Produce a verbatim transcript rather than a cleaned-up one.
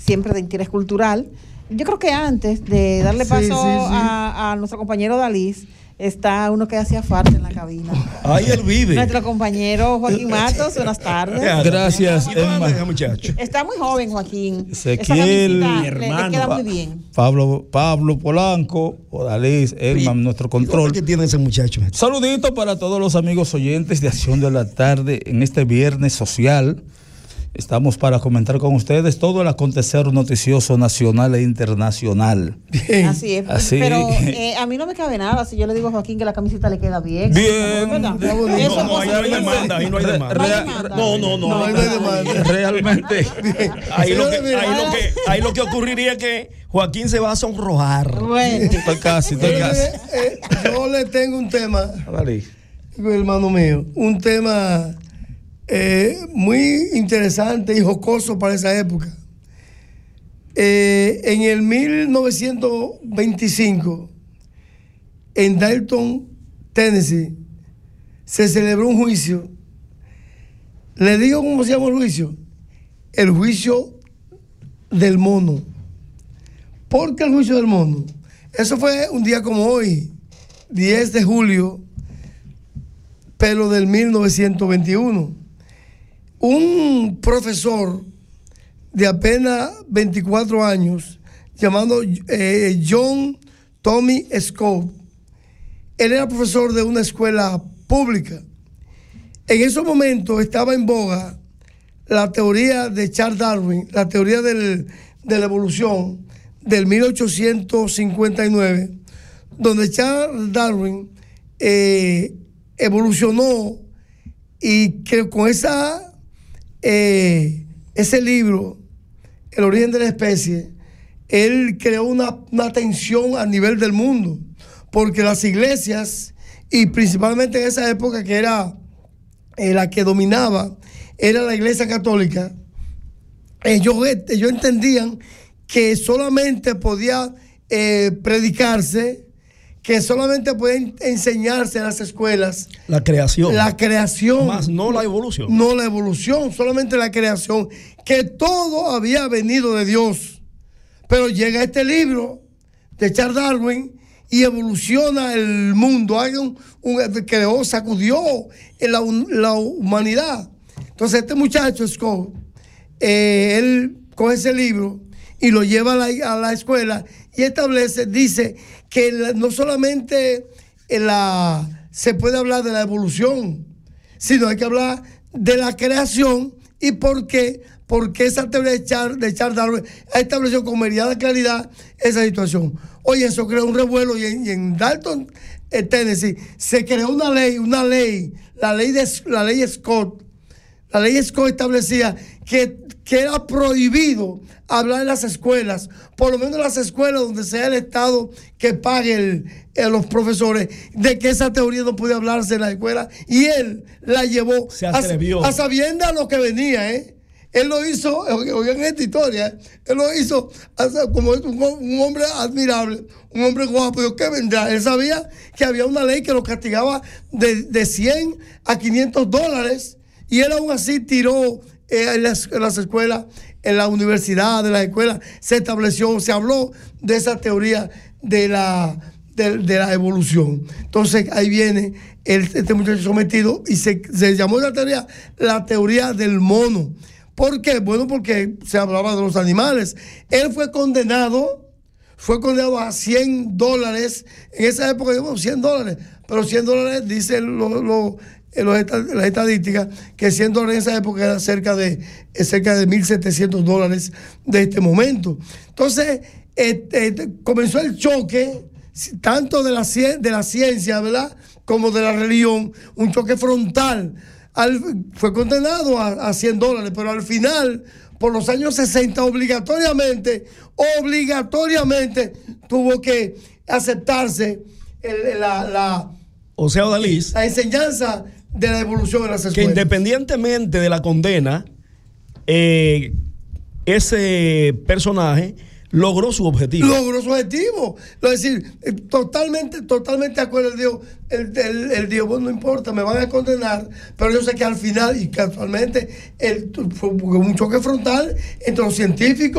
siempre de interés cultural. Yo creo que antes de darle paso sí, sí, sí. A, a nuestro compañero Dalis, está uno que hacía falta en la cabina. Ahí él vive. Nuestro compañero Joaquín Matos, buenas tardes. Gracias, hermano. Muchacho. Está muy joven, Joaquín. Ezequiel, mi hermano. Le, le queda muy bien. Pablo, Pablo Polanco, Odalis, Herman, nuestro control. ¿Qué tiene ese muchacho? Saludito para todos los amigos oyentes de Acción de la Tarde en este viernes social. Estamos para comentar con ustedes todo el acontecer noticioso nacional e internacional. Bien. Así es. Así. Pero eh, a mí no me cabe nada si yo le digo a Joaquín que la camiseta le queda bien. Bien. No, no, no, ahí no hay demanda, ahí no hay demanda. Real, no, no, no, no, ahí no hay demanda. Realmente. Ahí lo, que, ahí, lo que, ahí lo que ocurriría es que Joaquín se va a sonrojar. Bueno. Estoy casi, estoy casi. Eh, eh, yo le tengo un tema, hermano mío, un tema... Eh, muy interesante y jocoso para esa época. Eh, en el mil novecientos veinticinco, en Dalton, Tennessee, se celebró un juicio. ¿Le digo cómo se llama el juicio? El juicio del mono. ¿Por qué el juicio del mono? Eso fue un día como hoy, diez de julio, pero del mil novecientos veintiuno. Un profesor de apenas veinticuatro años, llamado eh, John Tommy Scott, él era profesor de una escuela pública. En esos momentos estaba en boga la teoría de Charles Darwin, la teoría del, de la evolución del mil ochocientos cincuenta y nueve, donde Charles Darwin eh, evolucionó y que con esa... Eh, ese libro, El origen de la especie, él creó una, una tensión a nivel del mundo, porque las iglesias, y principalmente en esa época que era eh, la que dominaba, era la iglesia católica, ellos, ellos entendían que solamente podía eh, predicarse, que solamente pueden enseñarse en las escuelas la creación, la creación, más no la evolución, no la evolución, solamente la creación, que todo había venido de Dios. Pero llega este libro de Charles Darwin y evoluciona el mundo, hay un, un creó, sacudió en la, la humanidad. Entonces este muchacho Scott, eh, él coge ese libro y lo lleva a la, a la escuela y establece, dice que la, no solamente la, se puede hablar de la evolución, sino hay que hablar de la creación y por qué, porque esa teoría de Charles, de Charles Darwin ha establecido con meridiana claridad esa situación. Oye, eso creó un revuelo y en, y en Dalton, en Tennessee, se creó una ley, una ley, la ley de la ley Scott. La ley Scott establecía que, que era prohibido hablar en las escuelas, por lo menos en las escuelas donde sea el Estado que pague el, a los profesores, de que esa teoría no podía hablarse en la escuela, y él la llevó Se atrevió. a, a sabienda a lo que venía, ¿eh? Él lo hizo, oigan esta historia, ¿eh? Él lo hizo como un, un hombre admirable, un hombre guapo. Digo, ¿qué vendrá? Él sabía que había una ley que lo castigaba de, de cien a quinientos dólares, y él aún así tiró eh, en, las, en las escuelas, en la universidad, de las escuelas, se estableció, se habló de esa teoría de la, de, de la evolución. Entonces ahí viene el, este muchacho sometido y se, se llamó esa teoría la teoría del mono. ¿Por qué? Bueno, porque se hablaba de los animales. Él fue condenado, fue condenado a cien dólares. En esa época, bueno, cien dólares, pero cien dólares, dicen los... Lo, en los, las estadísticas, que cien dólares en esa época era cerca de, cerca de mil setecientos dólares de este momento. Entonces, este, comenzó el choque, tanto de la, de la ciencia, ¿verdad?, como de la religión, un choque frontal. Al, fue condenado a, a cien dólares, pero al final, por los años sesenta, obligatoriamente, obligatoriamente tuvo que aceptarse el, la, la, o sea, Odalis, la enseñanza de la evolución en las escuelas. Que independientemente de la condena, eh, ese personaje logró su objetivo. Logró su objetivo. Es decir, totalmente, totalmente de acuerdo. Él dijo, él, él, él dijo, bueno, no importa, me van a condenar, pero yo sé que al final, y casualmente, él, fue un choque frontal entre los científicos